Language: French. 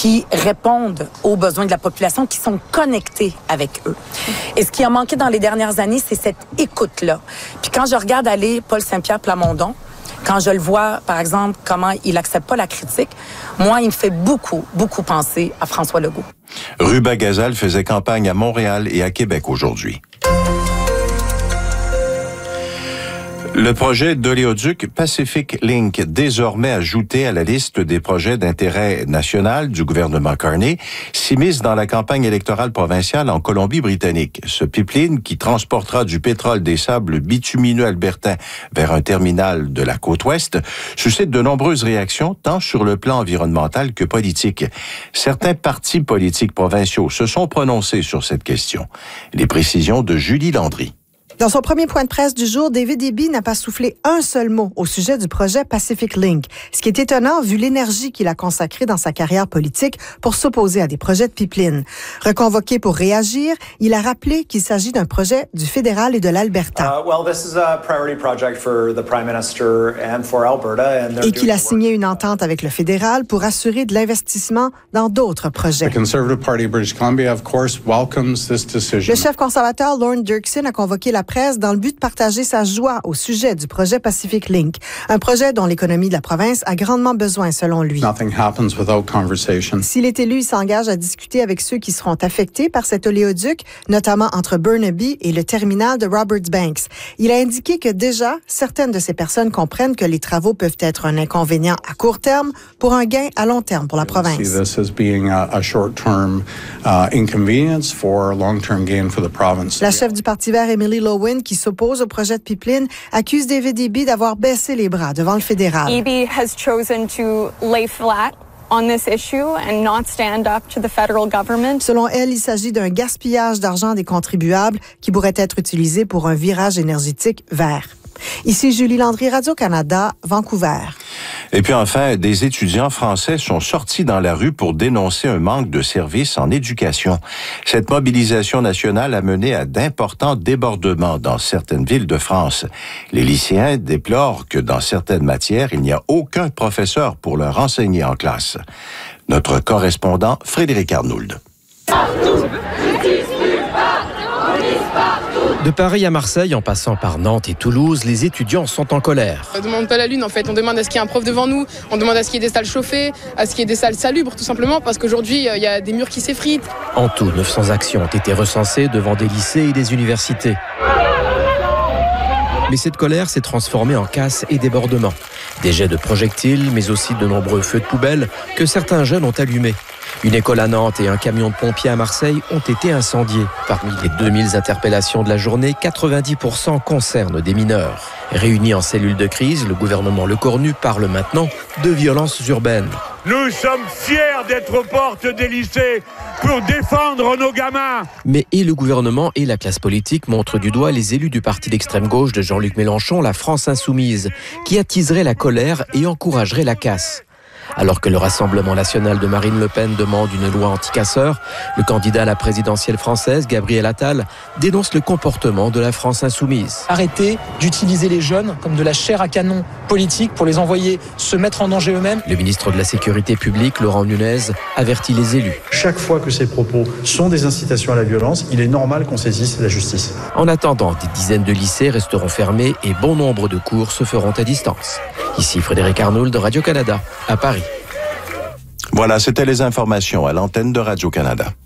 qui répondent aux besoins de la population, qui sont connectés avec eux. Et ce qui a manqué dans les dernières années, c'est cette écoute-là. Puis quand je regarde aller Paul Saint-Pierre Plamondon, quand je le vois, par exemple, comment il accepte pas la critique, moi, il me fait beaucoup penser à François Legault. Ruba Gazal faisait campagne à Montréal et à Québec aujourd'hui. Le projet d'oléoduc Pacific Link, désormais ajouté à la liste des projets d'intérêt national du gouvernement Carney, s'immisce dans la campagne électorale provinciale en Colombie-Britannique. Ce pipeline, qui transportera du pétrole des sables bitumineux albertains vers un terminal de la côte ouest, suscite de nombreuses réactions, tant sur le plan environnemental que politique. Certains partis politiques provinciaux se sont prononcés sur cette question. Les précisions de Julie Landry. Dans son premier point de presse du jour, David Eby n'a pas soufflé un seul mot au sujet du projet Pacific Link, ce qui est étonnant vu l'énergie qu'il a consacrée dans sa carrière politique pour s'opposer à des projets de pipeline. Reconvoqué pour réagir, il a rappelé qu'il s'agit d'un projet du fédéral et de l'Alberta. Et qu'il a signé une entente avec le fédéral pour assurer de l'investissement dans d'autres projets. Le chef conservateur Lorne Dirksen a convoqué la presse dans le but de partager sa joie au sujet du projet Pacific Link, un projet dont l'économie de la province a grandement besoin, selon lui. S'il est élu, il s'engage à discuter avec ceux qui seront affectés par cet oléoduc, notamment entre Burnaby et le terminal de Roberts Banks. Il a indiqué que déjà, certaines de ces personnes comprennent que les travaux peuvent être un inconvénient à court terme pour un gain à long terme pour la province. La chef du Parti vert, Emily Lowen, qui s'oppose au projet de pipeline, accuse David Eby d'avoir baissé les bras devant le fédéral. Eby has chosen to lay flat on this issue and not stand up to the federal government. Selon elle, il s'agit d'un gaspillage d'argent des contribuables qui pourrait être utilisé pour un virage énergétique vert. Ici Julie Landry, Radio-Canada, Vancouver. Et puis enfin, des étudiants français sont sortis dans la rue pour dénoncer un manque de services en éducation. Cette mobilisation nationale a mené à d'importants débordements dans certaines villes de France. Les lycéens déplorent que dans certaines matières, il n'y a aucun professeur pour leur enseigner en classe. Notre correspondant, Frédéric Arnould. De Paris à Marseille, en passant par Nantes et Toulouse, les étudiants sont en colère. On ne demande pas la lune en fait, on demande à ce qu'il y ait un prof devant nous, on demande à ce qu'il y ait des salles chauffées, à ce qu'il y ait des salles salubres tout simplement parce qu'aujourd'hui il y a des murs qui s'effritent. En tout, 900 actions ont été recensées devant des lycées et des universités. Mais cette colère s'est transformée en casse et débordement. Des jets de projectiles, mais aussi de nombreux feux de poubelle que certains jeunes ont allumés. Une école à Nantes et un camion de pompiers à Marseille ont été incendiés. Parmi les 2000 interpellations de la journée, 90% concernent des mineurs. Réunis en cellule de crise, le gouvernement Lecornu parle maintenant de violences urbaines. Nous sommes fiers d'être aux portes des lycées pour défendre nos gamins. Mais et le gouvernement et la classe politique montrent du doigt les élus du parti d'extrême gauche de Jean-Luc Mélenchon, la France Insoumise, qui attiserait la colère et encouragerait la casse. Alors que le Rassemblement national de Marine Le Pen demande une loi anti-casseurs, le candidat à la présidentielle française, Gabriel Attal, dénonce le comportement de la France insoumise. Arrêtez d'utiliser les jeunes comme de la chair à canon politique pour les envoyer se mettre en danger eux-mêmes. Le ministre de la Sécurité publique, Laurent Nunez, avertit les élus. Chaque fois que ces propos sont des incitations à la violence, il est normal qu'on saisisse la justice. En attendant, des dizaines de lycées resteront fermés et bon nombre de cours se feront à distance. Ici Frédéric Arnould, Radio-Canada, à Paris. Voilà, c'était les informations à l'antenne de Radio-Canada.